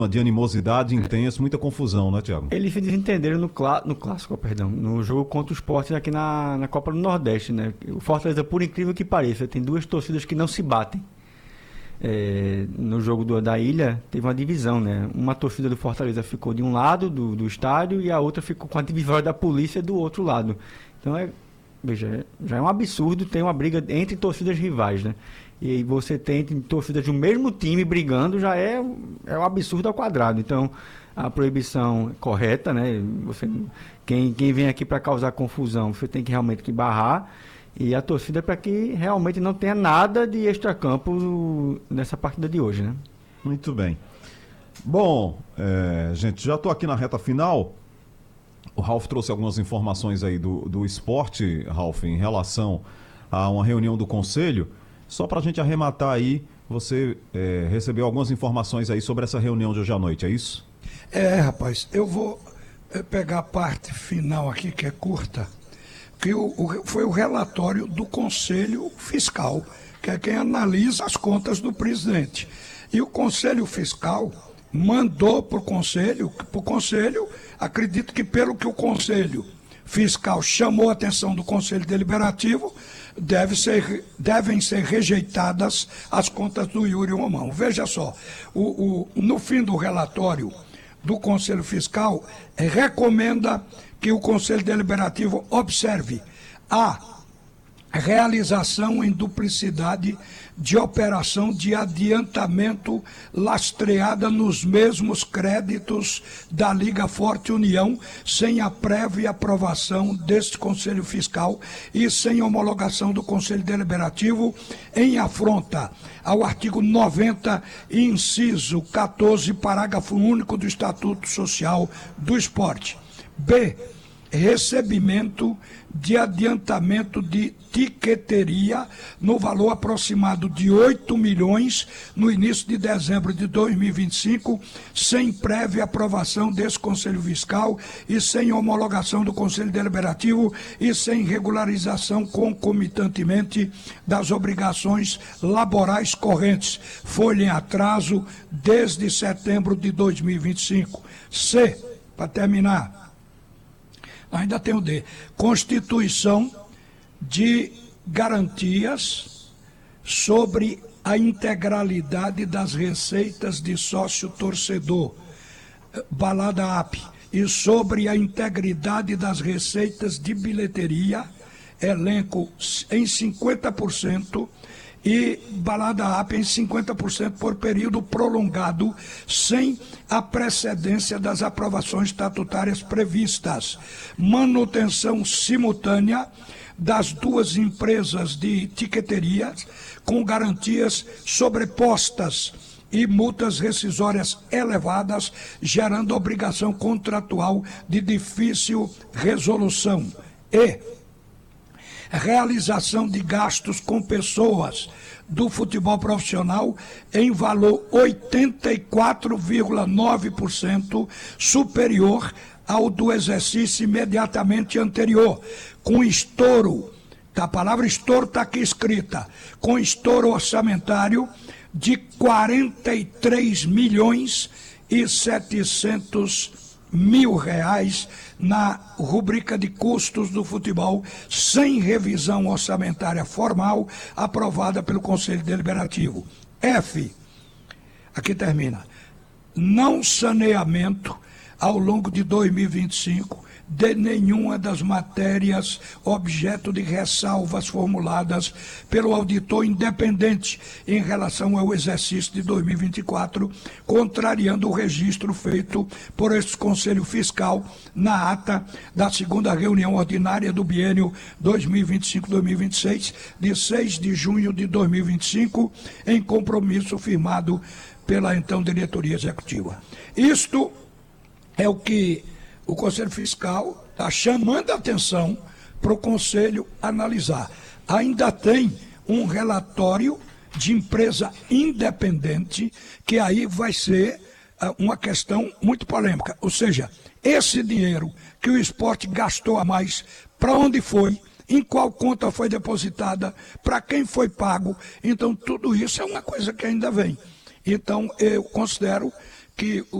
de animosidade intenso, muita confusão, né, Thiago? Eles se desentenderam no clássico, perdão, no jogo contra o Sport aqui na Copa do Nordeste, né? O Fortaleza, por incrível que pareça, tem duas torcidas que não se batem. No jogo da Ilha, teve uma divisão, né? Uma torcida do Fortaleza ficou de um lado do estádio e a outra ficou com a divisória da polícia do outro lado. Então, veja, já é um absurdo ter uma briga entre torcidas rivais, né? E aí você tem torcidas do mesmo time brigando, já é um absurdo ao quadrado. Então, a proibição é correta, né? Quem vem aqui para causar confusão, você tem que realmente que barrar. E a torcida para que realmente não tenha nada de extracampo nessa partida de hoje, né? Muito bem. Bom, gente, já estou aqui na reta final. O Ralf trouxe algumas informações aí do esporte, Ralf, em relação a uma reunião do Conselho. Só para a gente arrematar aí, você recebeu algumas informações aí sobre essa reunião de hoje à noite, é isso? Rapaz, eu vou pegar a parte final aqui, que é curta, que foi o relatório do Conselho Fiscal, que é quem analisa as contas do presidente. E o Conselho Fiscal mandou para o Conselho, acredito que pelo que o Conselho Fiscal chamou a atenção do Conselho Deliberativo, devem ser rejeitadas as contas do Yuri Romão. Veja só, no fim do relatório do Conselho Fiscal, recomenda que o Conselho Deliberativo observe a realização em duplicidade de operação de adiantamento lastreada nos mesmos créditos da Liga Forte União, sem a prévia aprovação deste Conselho Fiscal e sem homologação do Conselho Deliberativo, em afronta ao artigo 90, inciso 14, parágrafo único do Estatuto Social do Esporte. B. Recebimento de adiantamento de tiqueteria no valor aproximado de 8 milhões no início de dezembro de 2025, sem prévia aprovação desse Conselho Fiscal e sem homologação do Conselho Deliberativo e sem regularização concomitantemente das obrigações laborais correntes, folha em atraso desde setembro de 2025. C, para terminar, ainda tem o D, constituição de garantias sobre a integralidade das receitas de sócio-torcedor, Balada AP, e sobre a integridade das receitas de bilheteria, elenco em 50%, e Balada AP em 50% por período prolongado, sem a precedência das aprovações estatutárias previstas. Manutenção simultânea das duas empresas de tiqueteria, com garantias sobrepostas e multas rescisórias elevadas, gerando obrigação contratual de difícil resolução. E realização de gastos com pessoas do futebol profissional em valor 84,9% superior ao do exercício imediatamente anterior, com estouro, a palavra estouro está aqui escrita, com estouro orçamentário de 43 milhões e 700 mil reais na rubrica de custos do futebol, sem revisão orçamentária formal aprovada pelo Conselho Deliberativo. F, aqui termina, não saneamento ao longo de 2025 de nenhuma das matérias objeto de ressalvas formuladas pelo auditor independente em relação ao exercício de 2024, contrariando o registro feito por este Conselho Fiscal na ata da segunda reunião ordinária do biênio 2025-2026, de 6 de junho de 2025, em compromisso firmado pela então diretoria executiva. Isto é o que o Conselho Fiscal está chamando a atenção para o Conselho analisar. Ainda tem um relatório de empresa independente, que aí vai ser uma questão muito polêmica. Ou seja, esse dinheiro que o esporte gastou a mais, para onde foi, em qual conta foi depositada, para quem foi pago. Então, tudo isso é uma coisa que ainda vem. Então, eu considero que